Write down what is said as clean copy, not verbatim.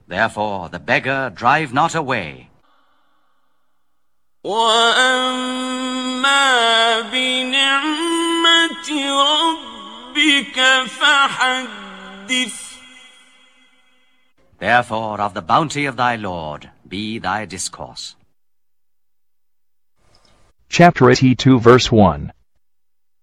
Therefore the beggar drive not away. وَأَمَّا بِنِعْمَةِ رَبِّكَ فَحَدِّثْ. Therefore of the bounty of thy Lord be thy discourse. Chapter 82 verse 1.